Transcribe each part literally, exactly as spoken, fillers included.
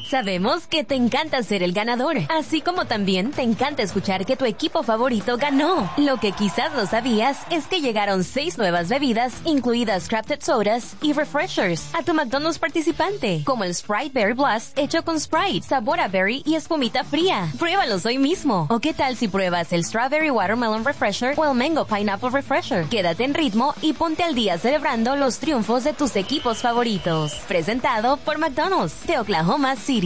Sabemos que te encanta ser el ganador, así como también te encanta escuchar que tu equipo favorito ganó. Lo que quizás no sabías es que llegaron seis nuevas bebidas, incluidas Crafted Sodas y Refreshers, a tu McDonald's participante, como el Sprite Berry Blast hecho con Sprite, sabor a berry y espumita fría. Pruébalos hoy mismo. ¿O qué tal si pruebas el Strawberry Watermelon Refresher o el Mango Pineapple Refresher? Quédate en ritmo y ponte al día celebrando los triunfos de tus equipos favoritos. Presentado por McDonald's de Oklahoma City.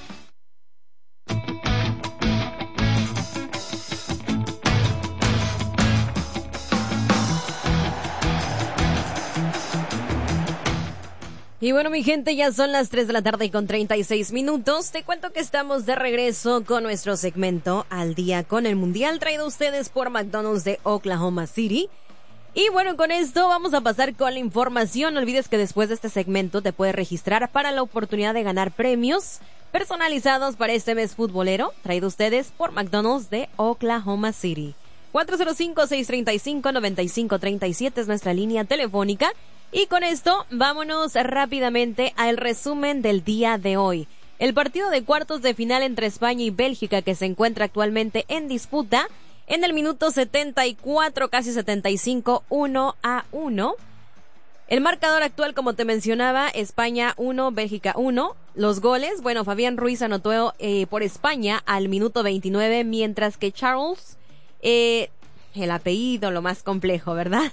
Y bueno, mi gente, ya son las tres de la tarde y con treinta y seis minutos. Te cuento que estamos de regreso con nuestro segmento Al Día con el Mundial, traído a ustedes por McDonald's de Oklahoma City. Y bueno, con esto vamos a pasar con la información. No olvides que después de este segmento te puedes registrar para la oportunidad de ganar premios personalizados para este mes futbolero, traído a ustedes por McDonald's de Oklahoma City. cuatro cero cinco, seis tres cinco, nueve cinco tres siete es nuestra línea telefónica. Y con esto, vámonos rápidamente al resumen del día de hoy. El partido de cuartos de final entre España y Bélgica, que se encuentra actualmente en disputa, en el minuto setenta y cuatro, casi setenta y cinco, uno a uno. El marcador actual, como te mencionaba, España uno, Bélgica uno. Los goles, bueno, Fabián Ruiz anotó eh, por España al minuto veintinueve, mientras que Charles, eh, el apellido, lo más complejo, ¿verdad?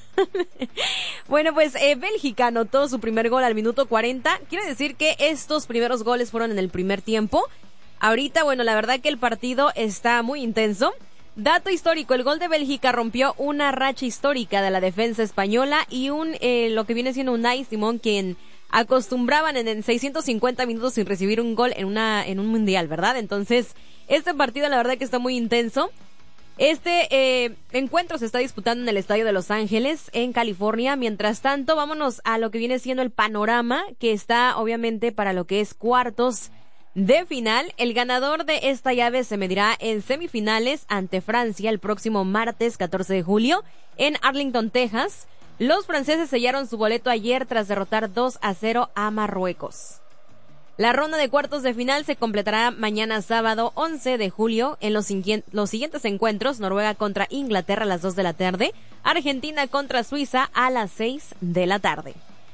Bueno, pues eh, Bélgica anotó su primer gol al minuto cuarenta. Quiere decir que estos primeros goles fueron en el primer tiempo. Ahorita, bueno, la verdad que el partido está muy intenso. Dato histórico, el gol de Bélgica rompió una racha histórica de la defensa española y un eh, lo que viene siendo Unai Simón, quien acostumbraban en, en seiscientos cincuenta minutos sin recibir un gol en una en un mundial, ¿verdad? Entonces, este partido la verdad que está muy intenso. Este eh, encuentro se está disputando en el Estadio de Los Ángeles, en California. Mientras tanto, vámonos a lo que viene siendo el panorama que está obviamente para lo que es cuartos de final. El ganador de esta llave se medirá en semifinales ante Francia el próximo martes catorce de julio en Arlington, Texas. Los franceses sellaron su boleto ayer tras derrotar dos a cero a Marruecos. La ronda de cuartos de final se completará mañana sábado once de julio en los, los siguientes encuentros: Noruega contra Inglaterra a las dos de la tarde, Argentina contra Suiza a las seis de la tarde.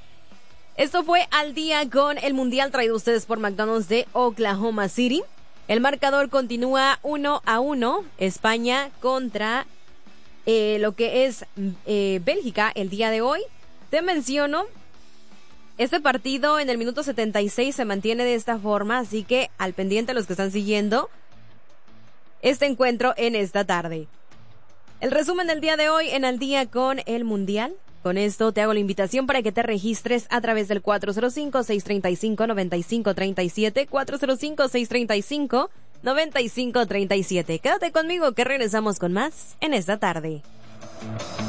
Esto fue Al Día con el Mundial, traído a ustedes por McDonald's de Oklahoma City. El marcador continúa uno a uno, España contra eh, lo que es eh, Bélgica el día de hoy. Te menciono, este partido en el minuto setenta y seis se mantiene de esta forma, así que al pendiente los que están siguiendo este encuentro en esta tarde. El resumen del día de hoy en Al Día con el Mundial. Con esto te hago la invitación para que te registres a través del cuatro cero cinco, seis tres cinco, nueve cinco tres siete, cuatro cero cinco, seis tres cinco, nueve cinco tres siete. Quédate conmigo que regresamos con más en esta tarde.